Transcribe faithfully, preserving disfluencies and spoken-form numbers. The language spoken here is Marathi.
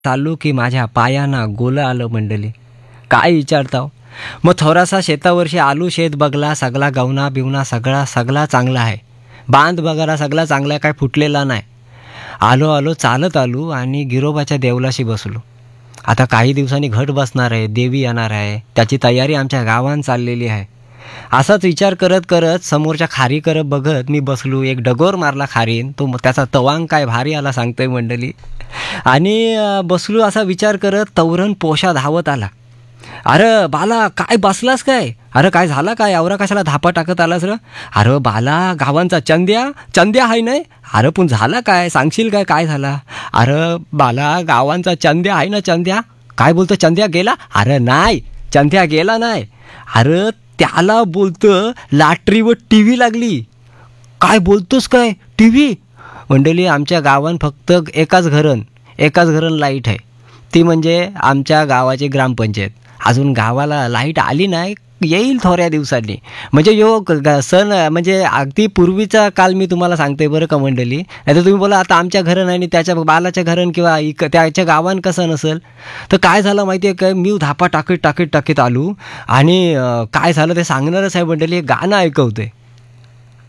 चालू की माझ्या पायांना गोलं आलं मंडळी. काय विचारताव. मग थोडासा शेतावर्षी आलू शेत बघला, सगळा गवना बिवना सगळा सगळा चांगला आहे. बांध बघायला सगळा चांगला आहे, काय फुटलेला नाही. आलो आलो चालत आलो आणि गिरोबाच्या देवलाशी बसलो. आता काही दिवसांनी घट बसणार आहे, देवी येणार आहे, त्याची तयारी आमच्या गावात चाललेली आहे. असाच विचार करत करत समोरच्या खारी करत बघत मी बसलो. एक डगोर मारला खारीन, तो त्याचा तवांग काय भारी आला सांगतोय मंडळी. आणि अ, बसलो असा विचार करत तवरण पोशा धावत आला. अरे बाला काय बसलास काय, अरे काय झाला काय, आवरा कशाला धापा टाकत आलास र. अरे बाला गावांचा चंद्या चंद्या आहे नाही. अरे पण झाला काय, सांगशील काय काय झाला. अरे बाला गावांचा चंद्या आहे ना, चंद्या. काय बोलतो, चंद्या गेला. अरे नाही, चंद्या गेला नाही. अरे त्याला बोलतं लॅटरीवर टी व्ही लागली. काय बोलतोस काय, टी व्ही. मंडळी आमच्या गावात फक्त एकाच घरन एकाच घरन लाईट आहे, ती म्हणजे आमच्या गावाची ग्रामपंचायत. अजून गावाला लाईट आली नाही, येईल थोड्या दिवसांनी. म्हणजे यो ग- ग- सण म्हणजे अगदी पूर्वीचा काल मी तुम्हाला सांगते बरं का मंडळी. नाही तर तुम्ही बोला आता आमच्या घरं नाही आणि त्याच्या बालाच्या घरन किंवा इक त्याच्या गावान कसं नसेल. तर काय झालं माहिती आहे काय, मी धापा टाकीत टाकीत टाकीत आलो आणि अं, काय झालं ते सांगणारच आहे मंडळी. एक गाणं ऐकवते.